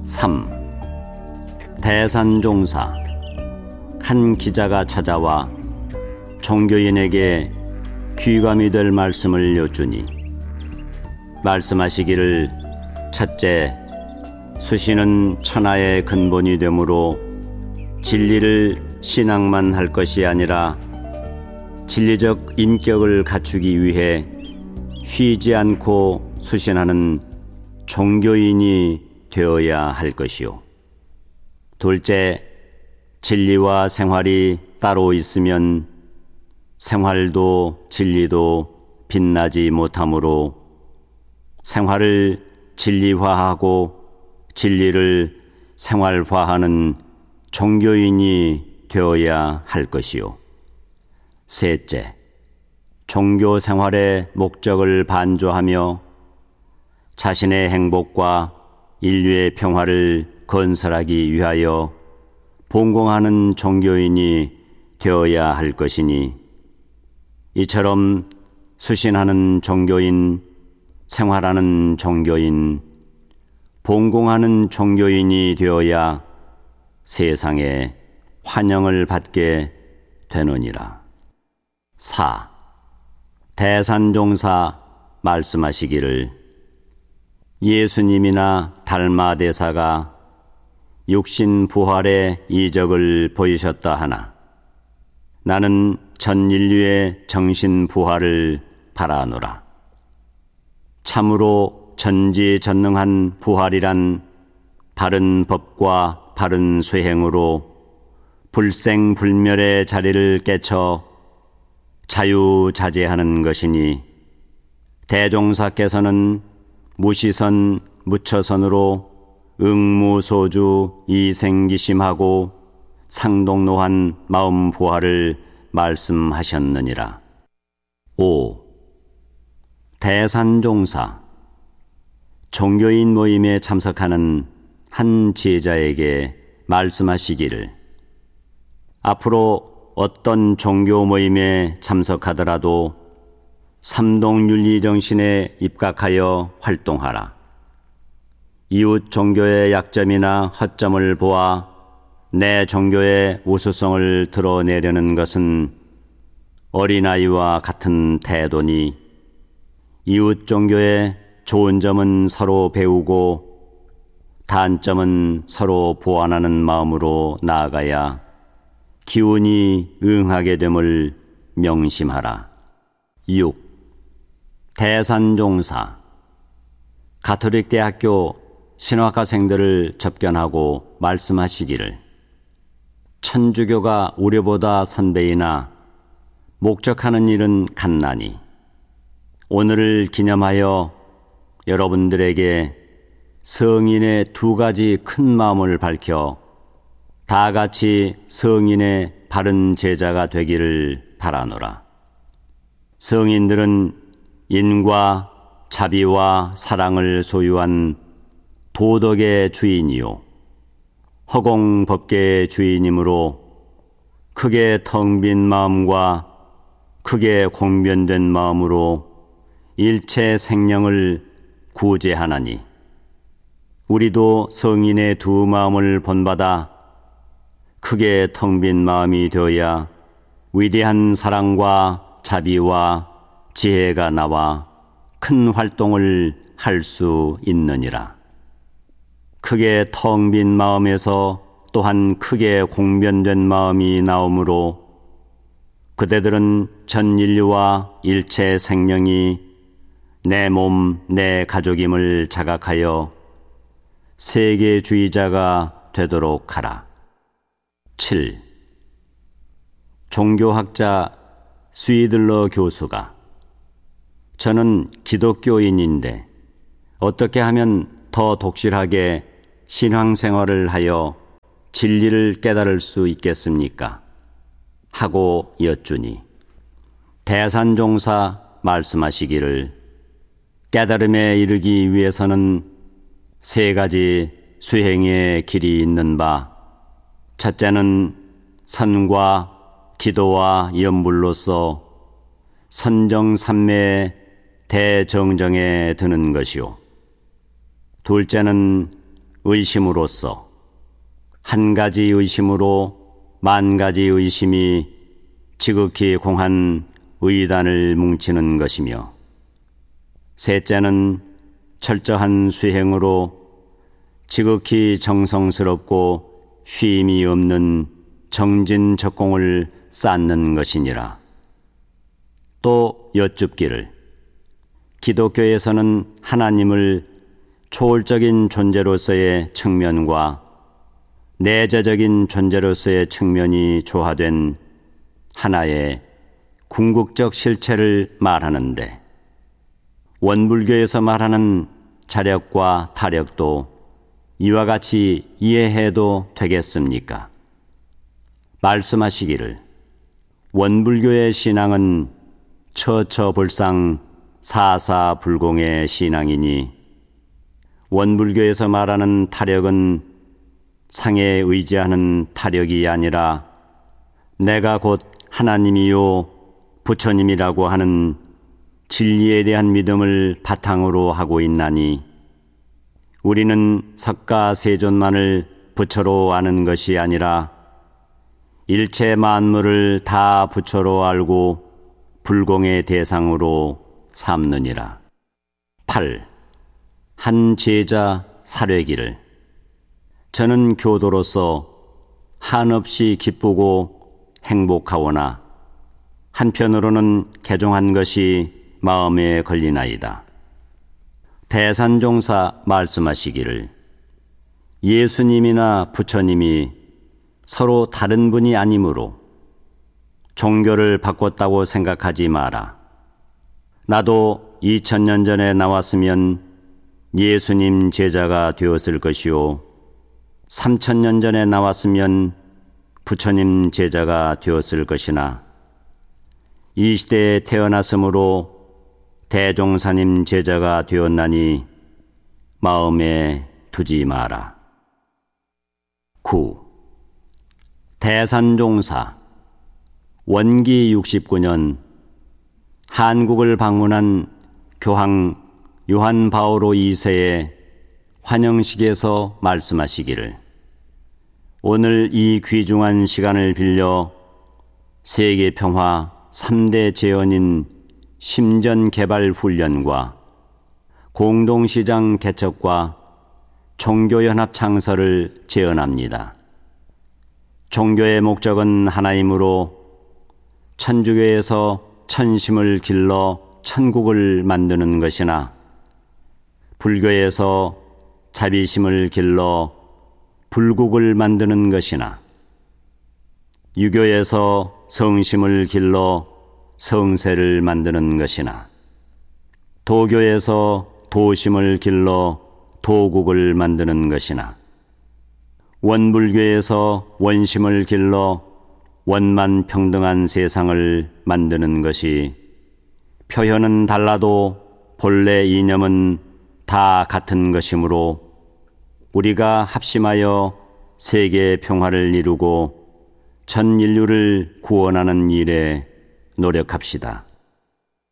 3. 대산종사. 한 기자가 찾아와 종교인에게 귀감이 될 말씀을 여쭈니 말씀하시기를, 첫째, 수신은 천하의 근본이 되므로 진리를 신앙만 할 것이 아니라 진리적 인격을 갖추기 위해 쉬지 않고 수신하는 종교인이 되어야 할 것이요. 둘째, 진리와 생활이 따로 있으면 생활도 진리도 빛나지 못하므로 생활을 진리화하고 진리를 생활화하는 종교인이 되어야 할 것이요. 셋째, 종교 생활의 목적을 반조하며 자신의 행복과 인류의 평화를 건설하기 위하여 봉공하는 종교인이 되어야 할 것이니, 이처럼 수신하는 종교인, 생활하는 종교인, 봉공하는 종교인이 되어야 세상에 환영을 받게 되느니라. 4. 대산종사 말씀하시기를, 예수님이나 달마대사가 육신 부활의 이적을 보이셨다 하나 나는 전 인류의 정신 부활을 바라노라. 참으로 전지전능한 부활이란 바른 법과 바른 수행으로 불생불멸의 자리를 깨쳐 자유자재하는 것이니, 대종사께서는 무시선 무처선으로 응무소주 이생기심하고 상동노한 마음 부활을 말씀하셨느니라. 5. 대산종사. 종교인 모임에 참석하는 한 제자에게 말씀하시기를, 앞으로 어떤 종교 모임에 참석하더라도 삼동윤리정신에 입각하여 활동하라. 이웃 종교의 약점이나 허점을 보아 내 종교의 우수성을 드러내려는 것은 어린아이와 같은 태도니, 이웃 종교의 좋은 점은 서로 배우고 단점은 서로 보완하는 마음으로 나아가야 기운이 응하게 됨을 명심하라. 6. 대산종사. 가톨릭 대학교 신학과생들을 접견하고 말씀하시기를, 천주교가 우리보다 선배이나 목적하는 일은 간나니 오늘을 기념하여 여러분들에게 성인의 두 가지 큰 마음을 밝혀 다 같이 성인의 바른 제자가 되기를 바라노라. 성인들은 인과 자비와 사랑을 소유한 도덕의 주인이요 허공법계의 주인이므로 크게 텅 빈 마음과 크게 공변된 마음으로 일체 생명을 구제하나니, 우리도 성인의 두 마음을 본받아 크게 텅 빈 마음이 되어야 위대한 사랑과 자비와 지혜가 나와 큰 활동을 할 수 있느니라. 크게 텅 빈 마음에서 또한 크게 공변된 마음이 나오므로 그대들은 전 인류와 일체 생명이 내 몸, 내 가족임을 자각하여 세계주의자가 되도록 하라. 7. 종교학자 스위들러 교수가, 저는 기독교인인데 어떻게 하면 더 독실하게 신앙생활을 하여 진리를 깨달을 수 있겠습니까? 하고 여쭈니 대산종사 말씀하시기를, 깨달음에 이르기 위해서는 세 가지 수행의 길이 있는 바, 첫째는 선과 기도와 염불로서 선정삼매의 대정정에 드는 것이요, 둘째는 의심으로써 한 가지 의심으로 만 가지 의심이 지극히 공한 의단을 뭉치는 것이며, 셋째는 철저한 수행으로 지극히 정성스럽고 쉼이 없는 정진적공을 쌓는 것이니라. 또 여쭙기를, 기독교에서는 하나님을 초월적인 존재로서의 측면과 내재적인 존재로서의 측면이 조화된 하나의 궁극적 실체를 말하는데, 원불교에서 말하는 자력과 타력도 이와 같이 이해해도 되겠습니까? 말씀하시기를, 원불교의 신앙은 처처불상 사사불공의 신앙이니, 원불교에서 말하는 타력은 상에 의지하는 타력이 아니라 내가 곧 하나님이요 부처님이라고 하는 진리에 대한 믿음을 바탕으로 하고 있나니, 우리는 석가세존만을 부처로 아는 것이 아니라 일체 만물을 다 부처로 알고 불공의 대상으로 삼느니라. 8. 한 제자 사례기를, 저는 교도로서 한없이 기쁘고 행복하오나 한편으로는 개종한 것이 마음에 걸리나이다. 대산종사 말씀하시기를, 예수님이나 부처님이 서로 다른 분이 아니므로 종교를 바꿨다고 생각하지 마라. 나도 2000년 전에 나왔으면 예수님 제자가 되었을 것이요, 3000년 전에 나왔으면 부처님 제자가 되었을 것이나, 이 시대에 태어났으므로 대종사님 제자가 되었나니 마음에 두지 마라. 9. 대산종사. 원기 69년 한국을 방문한 교황 요한 바오로 2세의 환영식에서 말씀하시기를, 오늘 이 귀중한 시간을 빌려 세계 평화 3대 재언인 심전 개발 훈련과 공동시장 개척과 종교연합 창설을 제언합니다. 종교의 목적은 하나이므로 천주교에서 천심을 길러 천국을 만드는 것이나, 불교에서 자비심을 길러 불국을 만드는 것이나, 유교에서 성심을 길러 성세를 만드는 것이나, 도교에서 도심을 길러 도국을 만드는 것이나, 원불교에서 원심을 길러 원만 평등한 세상을 만드는 것이, 표현은 달라도 본래 이념은 다 같은 것이므로 우리가 합심하여 세계 평화를 이루고 전 인류를 구원하는 일에 노력합시다.